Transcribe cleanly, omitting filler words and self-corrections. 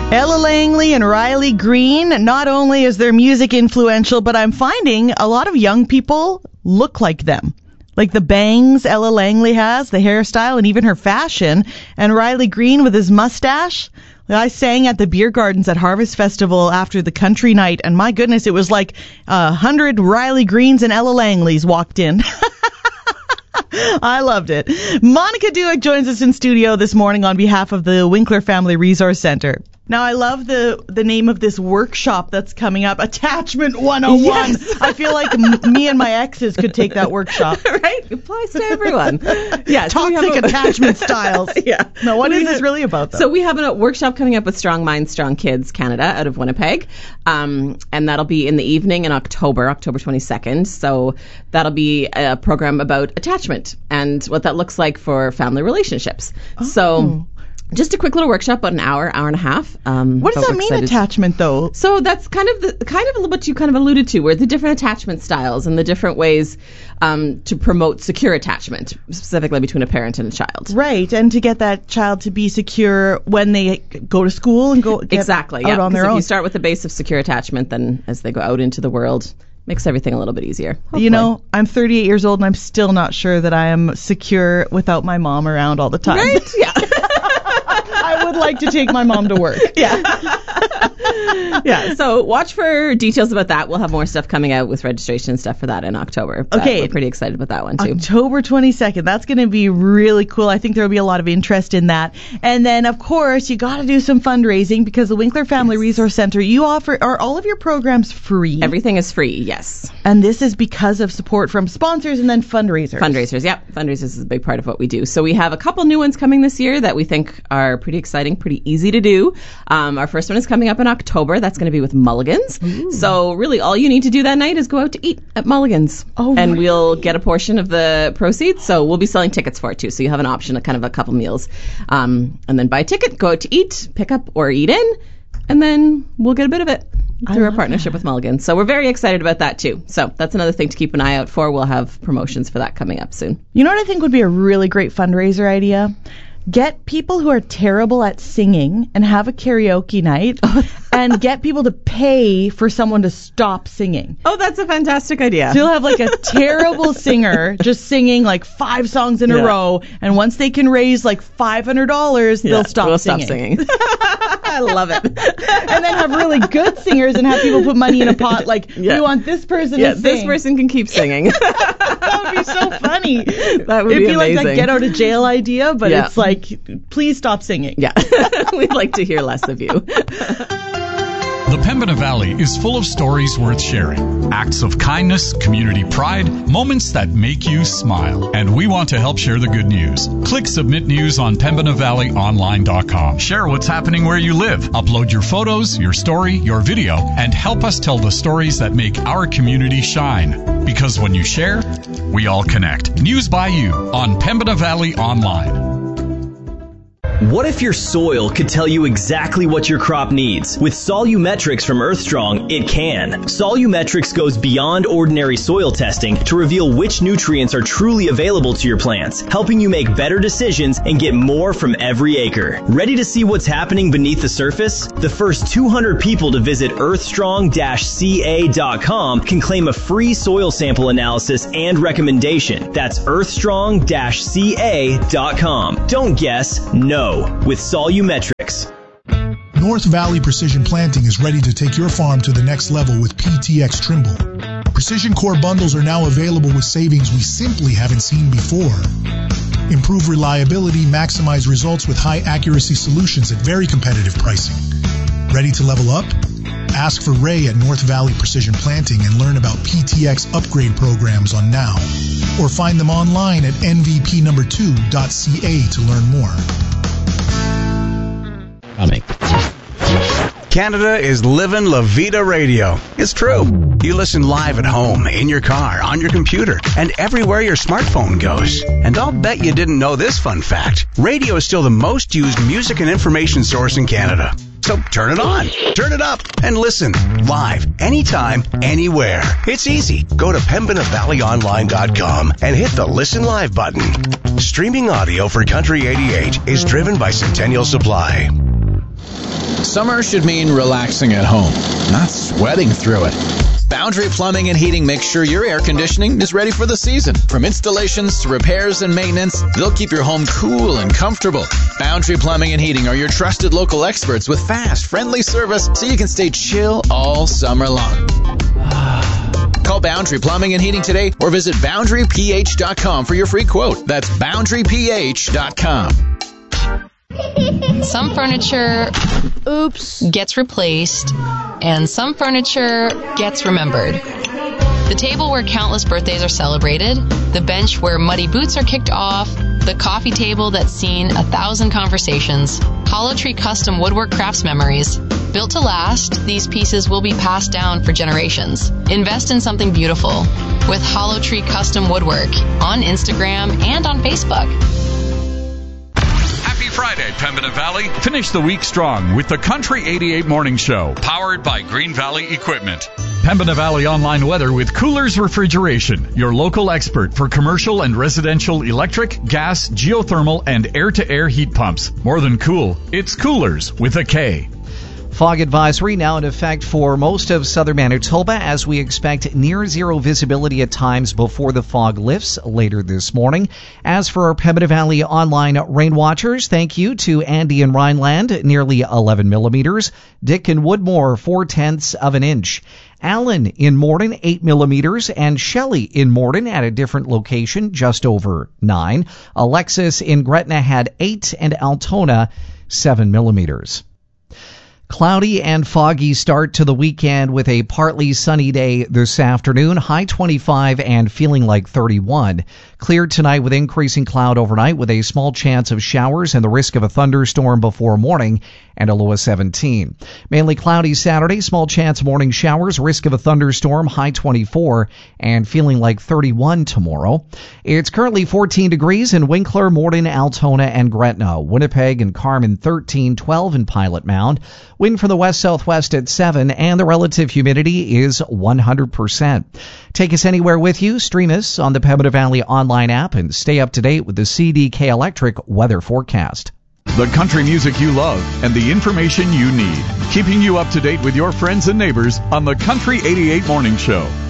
Ella Langley and Riley Green. Not only is their music influential, but I'm finding a lot of young people look like them. Like the bangs Ella Langley has, the hairstyle, and even her fashion. And Riley Green with his mustache. I sang at the beer gardens at Harvest Festival after the country night, and my goodness, it was like 100 Riley Greens and Ella Langleys walked in. I loved it. Monica Duick joins us in studio this morning on behalf of the Winkler Family Resource Center. Now, I love the name of this workshop that's coming up, Attachment 101. Yes. I feel like me and my exes could take that workshop. Right? It applies to everyone. Yeah, Toxic attachment styles. Yeah. Now, what is this really about, though? So we have a workshop coming up with Strong Minds, Strong Kids Canada out of Winnipeg. And that'll be in the evening in October 22nd. So that'll be a program about attachment and what that looks like for family relationships. Oh. So just a quick little workshop, about an hour and a half. What does that mean, attachment, though? So that's kind of what you kind of alluded to, where the different attachment styles and the different ways to promote secure attachment, specifically between a parent and a child. Right, and to get that child to be secure when they go to school and go get out on their own. If you start with the base of secure attachment, then as they go out into the world, makes everything a little bit easier. Hopefully. You know, I'm 38 years old and I'm still not sure that I am secure without my mom around all the time. Right? Yeah. I would like to take my mom to work. Yeah. Yeah. So watch for details about that. We'll have more stuff coming out with registration and stuff for that in October. But okay. We're pretty excited about that one, too. October 22nd. That's going to be really cool. I think there will be a lot of interest in that. And then, of course, you got to do some fundraising because the Winkler Family Resource Center, are all of your programs free? Everything is free, yes. And this is because of support from sponsors and then fundraisers. Fundraisers, yep. Fundraisers is a big part of what we do. So we have a couple new ones coming this year that we think are pretty exciting, pretty easy to do. Our first one is coming up in October. That's going to be with Mulligan's. Ooh. So really all you need to do that night is go out to eat at Mulligan's. Oh, and really? We'll get a portion of the proceeds. So we'll be selling tickets for it too. So you have an option of kind of a couple meals. And then buy a ticket, go out to eat, pick up or eat in, and then we'll get a bit of it through our partnership with Mulligan. So we're very excited about that too. So that's another thing to keep an eye out for. We'll have promotions for that coming up soon. You know what I think would be a really great fundraiser idea? Get people who are terrible at singing and have a karaoke night and get people to pay for someone to stop singing. Oh, that's a fantastic idea. So you'll have like a terrible singer just singing like 5 songs in a row, and once they can raise like $500, they'll stop singing. I love it. And then have really good singers and have people put money in a pot like, we want this person to sing. This person can keep singing. That would be so funny. That would be amazing. It'd be like that get out of jail idea, but it's like, please stop singing. Yeah. We'd like to hear less of you. The Pembina Valley is full of stories worth sharing. Acts of kindness, community pride, moments that make you smile. And we want to help share the good news. Click Submit News on PembinaValleyOnline.com. Share what's happening where you live. Upload your photos, your story, your video, and help us tell the stories that make our community shine. Because when you share, we all connect. News by you on Pembina Valley Online. What if your soil could tell you exactly what your crop needs? With Solumetrics from Earthstrong, it can. Solumetrics goes beyond ordinary soil testing to reveal which nutrients are truly available to your plants, helping you make better decisions and get more from every acre. Ready to see what's happening beneath the surface? The first 200 people to visit earthstrong-ca.com can claim a free soil sample analysis and recommendation. That's earthstrong-ca.com. Don't guess, know. With Solumetrics. North Valley Precision Planting is ready to take your farm to the next level with PTx Trimble. Precision Core bundles are now available with savings we simply haven't seen before. Improve reliability, maximize results with high accuracy solutions at very competitive pricing. Ready to level up? Ask for Ray at North Valley Precision Planting and learn about PTx upgrade programs on Now. Or find them online at nvp2.ca to learn more. Canada is living La Vida Radio. It's true. You listen live at home, in your car, on your computer, and everywhere your smartphone goes. And I'll bet you didn't know this fun fact. Radio is still the most used music and information source in Canada. So turn it on, turn it up, and listen live, anytime, anywhere. It's easy. Go to PembinaValleyOnline.com and hit the Listen Live button. Streaming audio for Country 88 is driven by Centennial Supply. Summer should mean relaxing at home, not sweating through it. Boundary Plumbing and Heating makes sure your air conditioning is ready for the season. From installations to repairs and maintenance, they'll keep your home cool and comfortable. Boundary Plumbing and Heating are your trusted local experts with fast, friendly service so you can stay chill all summer long. Call Boundary Plumbing and Heating today or visit BoundaryPH.com for your free quote. That's BoundaryPH.com. Some furniture gets replaced, and some furniture gets remembered. The table where countless birthdays are celebrated, the bench where muddy boots are kicked off, the coffee table that's seen 1,000 conversations. Hollow Tree Custom Woodwork crafts memories. Built to last, these pieces will be passed down for generations. Invest in something beautiful with Hollow Tree Custom Woodwork on Instagram and on Facebook. Happy Friday, Pembina Valley. Finish the week strong with the Country 88 Morning Show, powered by Green Valley Equipment. Pembina Valley Online Weather with Coolers Refrigeration, your local expert for commercial and residential electric, gas, geothermal, and air-to-air heat pumps. More than cool, it's Coolers with a K. Fog advisory now in effect for most of southern Manitoba as we expect near zero visibility at times before the fog lifts later this morning. As for our Pembina Valley online rain watchers, thank you to Andy in Rhineland, nearly 11 millimeters. Dick in Woodmore, 0.4 of an inch. Allen in Morden, 8 millimeters, and Shelley in Morden at a different location, just over 9. Alexis in Gretna had 8, and Altona, 7 millimeters. Cloudy and foggy start to the weekend with a partly sunny day this afternoon, high 25 and feeling like 31. Clear tonight with increasing cloud overnight with a small chance of showers and the risk of a thunderstorm before morning and a low of 17. Mainly cloudy Saturday, small chance morning showers, risk of a thunderstorm, high 24 and feeling like 31 tomorrow. It's currently 14 degrees in Winkler, Morden, Altona, and Gretna. Winnipeg and Carman 13, 12 in Pilot Mound. Wind from the west-southwest at 7, and the relative humidity is 100%. Take us anywhere with you. Stream us on the Pembina Valley online app and stay up to date with the CDK Electric weather forecast. The country music you love and the information you need. Keeping you up to date with your friends and neighbors on the Country 88 Morning Show.